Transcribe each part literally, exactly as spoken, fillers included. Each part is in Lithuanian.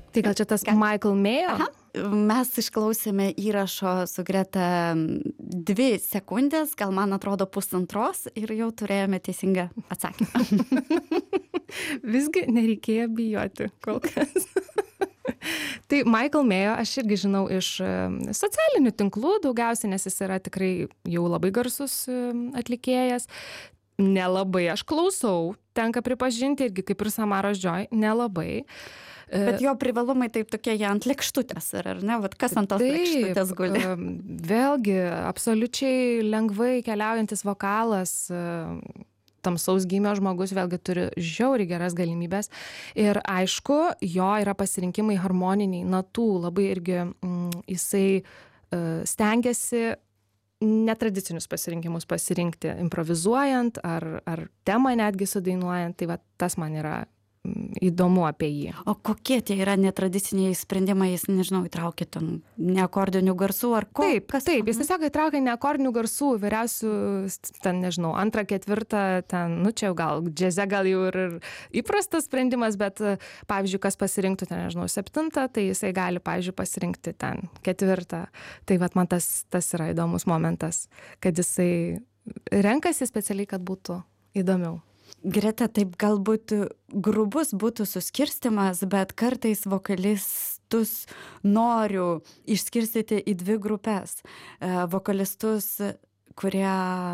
Tai gal čia tas Michael Mayo? Aha. Mes išklausėme įrašo su Greta dvi sekundės, gal man atrodo pusantros ir jau turėjome teisingą atsakymą. Visgi nereikėjo bijoti kol kas. Tai Michael Mayo aš irgi žinau iš socialinių tinklų daugiausiai, nes jis yra tikrai jau labai garsus atlikėjas. Nelabai aš klausau, tenka pripažinti, irgi kaip ir Samaros Joy, nelabai. Bet jo privalumai taip tokie, jie ant lėkštutės yra, ar ne? Vat kas ant tos lėkštutės guli? Vėlgi, absoliučiai lengvai keliaujantis vokalas, tamsaus gymio žmogus vėlgi turi žiauriai geras galimybės. Ir aišku, jo yra pasirinkimai harmoniniai, natų, labai irgi mm, jisai uh, stengiasi netradicinius pasirinkimus pasirinkti, improvizuojant ar, ar temą netgi sudainuojant. Tai va, tas man yra įdomu apie jį. O kokie tie yra netradiciniai sprendimai, jis, nežinau, įtraukia ten neakordinių garsų ar ko? Taip, kas? Taip, jis tiesiog įtraukia neakordinių garsų, vyriausių, ten, nežinau, antrą, ketvirtą, ten, nu čia jau gal, džiaze gal jau ir įprastas sprendimas, bet, pavyzdžiui, kas pasirinktų, ten, nežinau, septintą, tai jisai gali, pavyzdžiui, pasirinkti ten ketvirtą. Tai vat man tas, tas yra įdomus momentas, kad jisai renkasi specialiai, kad būtų įdomiau. Greta, taip galbūt grubus būtų suskirstimas, bet kartais vokalistus noriu išskirstyti į dvi grupės. Vokalistus, kurie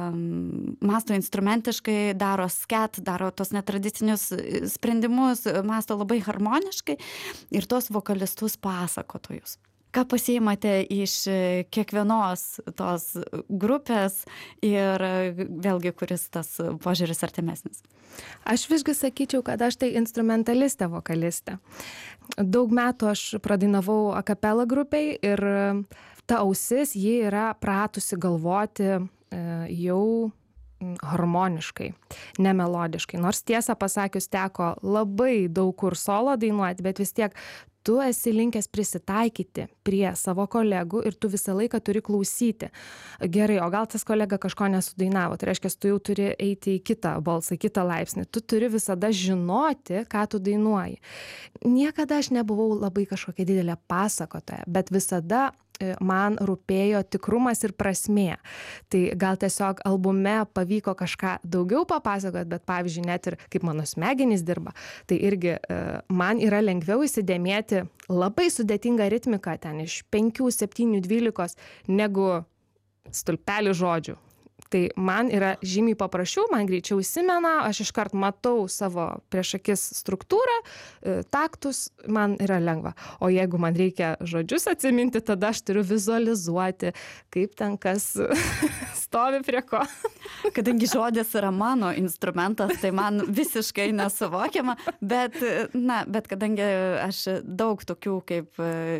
mąsto instrumentiškai, daro sket, daro tos netradicinius sprendimus, mąsto labai harmoniškai, ir tos vokalistus pasakotojus. Ką pasiimate iš kiekvienos tos grupės ir vėlgi, kuris tas požiūris artimesnis? Aš visgi sakyčiau, kad aš tai instrumentalistė, vokalistė. Daug metų aš pradainavau a capella grupiai ir ta ausis, ji yra pratusi galvoti jau harmoniškai, nemelodiškai. Nors tiesą pasakius teko labai daug kur solo dainuoti, bet vis tiek tu esi linkęs prisitaikyti prie savo kolegų ir tu visą laiką turi klausyti. Gerai, o gal tas kolega kažko nesudainavo, tai reiškia, tu jau turi eiti į kitą balsą, kitą laipsnį. Tu turi visada žinoti, ką tu dainuoji. Niekada aš nebuvau labai kažkokia didelė pasakotoja, bet visada man rūpėjo tikrumas ir prasmė. Tai gal tiesiog albume pavyko kažką daugiau papasakoti, bet pavyzdžiui, net ir kaip mano smegenys dirba, tai irgi man yra lengviau įsidėmėti labai sudėtingą ritmiką ten iš penkių, septynių, dvylikos negu stulpelį žodžių. Tai man yra žymiai paprasčiau, man greičiau įsimena, aš iškart matau savo prieš akis struktūrą, taktus, man yra lengva. O jeigu man reikia žodžius atsiminti, tada aš turiu vizualizuoti, kaip ten kas stovi prie ko. Kadangi žodis yra mano instrumentas, tai man visiškai nesuvokiama, bet, na, bet kadangi aš daug tokių kaip,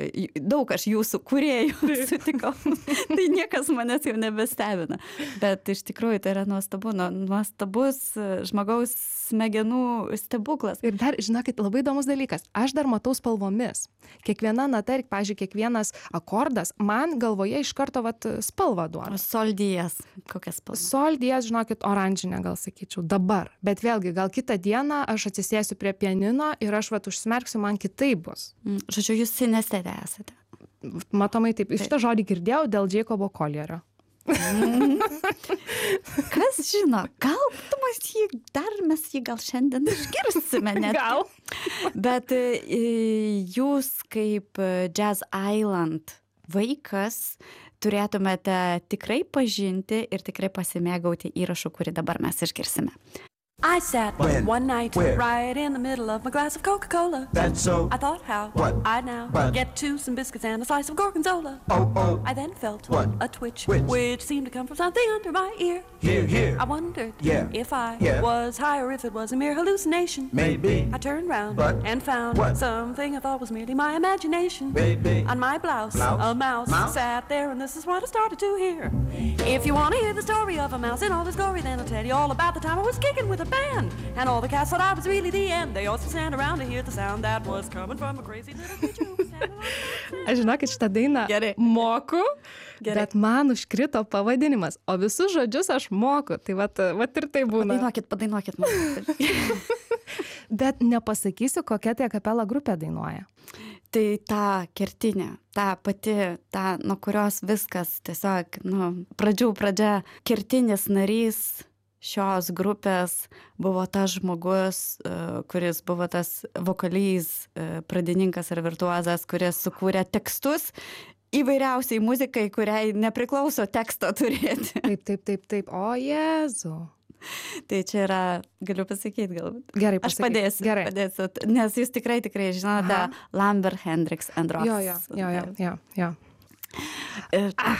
daug aš jūsų kūrėjų sutikau, tai niekas manęs jau nebestebina. Bet iš tikrųjų tai yra nuostabu, nuostabus žmogaus smegenų stebuklas. Ir dar, žinokit, labai įdomus dalykas. Aš dar matau spalvomis. Kiekviena nata ir, pavyzdžiui, kiekvienas akordas man galvoje iš karto vat, spalvą duoda. Sol dijas. Kokias spalvas? Sol dijas, žinokit, oranžinė gal sakyčiau dabar. Bet vėlgi, gal kitą dieną aš atsisėsiu prie pianino ir aš vat užsimerksiu, man kitaip bus. Žodžiu, jūs sinestetė esate. Matomai taip. Šitą žodį girdėjau dėl Jacobo Collierio. Mm. Kas žino, gal mes jį, dar mes jį gal šiandien išgirsime net. Gal. Bet jūs kaip Jazz Island vaikas turėtumėte tikrai pažinti ir tikrai pasimėgauti įrašu, kurį dabar mes išgirsime. I sat when, one night where? Right in the middle of my glass of Coca-Cola. That's so. I thought how what? I'd now but. get to some biscuits and a slice of gorgonzola. Oh, oh. I then felt what? a twitch, Which? which seemed to come from something under my ear. Here, here. I wondered yeah. if I yeah. was high or if it was a mere hallucination. Maybe. I turned round but. and found what? something I thought was merely my imagination. Baby. On my blouse, blouse. a mouse, mouse sat there, and this is what I started to hear. If you want to hear the story of a mouse in all its glory, then I'll tell you all about the time I was kicking with a band. And all the cats thought I was really the end. They also stand around to hear the sound that was coming from a crazy little creature who was standing on. Aš žinokit, šitą dainą Gerai. moku, Gerai. bet man užkrito pavadinimas, o visus žodžius aš moku. Tai vat, vat ir tai būna. Padainuokit, padainuokit man. Bet nepasakysiu, kokia tai a capella grupė dainuoja. Tai ta kertinė, ta pati, ta, nuo kurios viskas tiesiog, nu, pradžių pradžia, kertinis narys šios grupės buvo tas žmogus, kuris buvo tas vokalys, pradininkas ar virtuozas, kuris sukūrė tekstus įvairiausiai muzikai, kuriai nepriklauso teksto turėti. Taip, taip, taip, taip. O, Jėzu. Tai čia yra, galiu pasakyti galbūt. Gerai, aš pasakyk. padėsiu, Gerai. padėsiu, nes jūs tikrai, tikrai žinote Aha. Lambert, Hendricks and Ross. Jo, jo, jo, jo, jo, jo. Ir... Ah.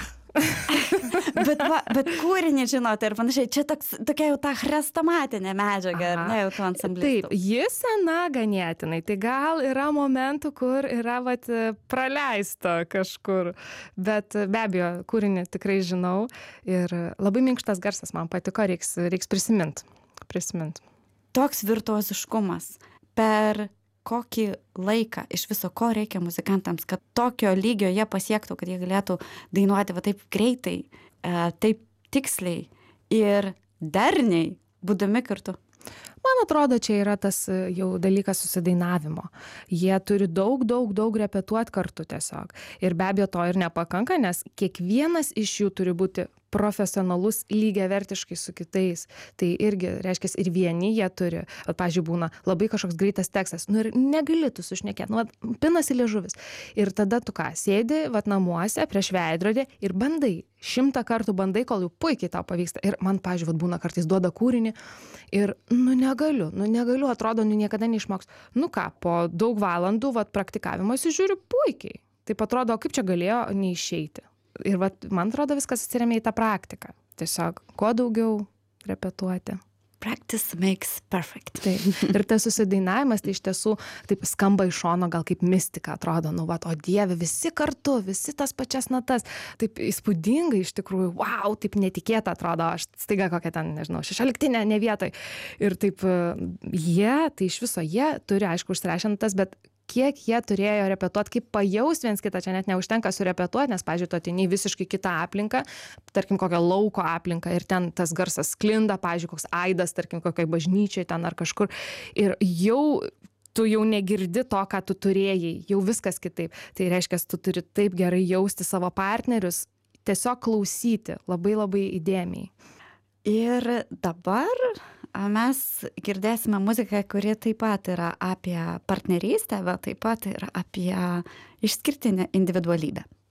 bet, va, bet kūrinį žinote ir panašiai, čia toks, tokia jau ta chrestomatinė medžiaga, ar ne, jau tu ansamblistų. Taip, jis sena ganėtinai, tai gal yra momentų, kur yra vat, praleista kažkur, bet be abejo, kūrinį tikrai žinau ir labai minkštas garsas man patiko, reiks, reiks prisimint. prisimint. Toks virtuoziškumas per kokį laiką iš viso, ko reikia muzikantams, kad tokio lygio jie pasiektų, kad jie galėtų dainuoti va taip greitai, taip tiksliai ir darniai, būdami kartu. Man atrodo, čia yra tas jau dalykas susidainavimo. Jie turi daug, daug, daug repetuoti kartu tiesiog. Ir be abejo to ir nepakanka, nes kiekvienas iš jų turi būti profesionalus lygiavertiškai su kitais. Tai irgi, reiškia, ir vieni jie turi, pavyzdžiui, būna labai kažkoks greitas tekstas, nu ir negali tu sušnekėti, nu, pinasi liežuvis. Ir tada tu ką, sėdi, vat namuose, prieš veidrodį ir bandai, šimtą kartų bandai, kol jau puikiai tau pavyksta. Ir man, pavyzdžiui, vat būna kartais duoda kūrinį ir, nu, negaliu, nu, negaliu, atrodo, nu, niekada neišmoks. Nu ką, po daug valandų, vat praktikavimas, žiūriu puikiai. Taip atrodo, kaip čia galėjo neišeiti. Ir vat, man atrodo, viskas atsiremia į tą praktiką. Tiesiog, kuo daugiau repetuoti. Practice makes perfect. Taip. Ir tas susidainavimas, tai iš tiesų taip skamba iš šono, gal kaip mistika atrodo, nu, vat, o Dieve, visi kartu, visi tas pačias natas. Taip įspūdingai iš tikrųjų, wow, taip netikėta atrodo, aš staiga kokią ten, nežinau, šešioliktinę ne vietoj. Ir taip jie, tai iš viso jie turi, aišku, užsirašintas, bet kiek jie turėjo repetuoti, kaip pajaus viens kitą, čia net neužtenka surepetuoti, nes, pavyzdžiui, tu ateini visiškai kitą aplinką, tarkim, kokią lauko aplinką ir ten tas garsas sklinda, pavyzdžiui, koks aidas, tarkim, kokioj bažnyčiai ten ar kažkur. Ir jau tu jau negirdi to, ką tu turėjai, jau viskas kitaip. Tai reiškia, tu turi taip gerai jausti savo partnerius, tiesiog klausyti labai labai įdėmiai. Ir dabar mes girdėsime muziką, kuri taip pat yra apie partnerystę, bet taip pat yra apie išskirtinę individualybę.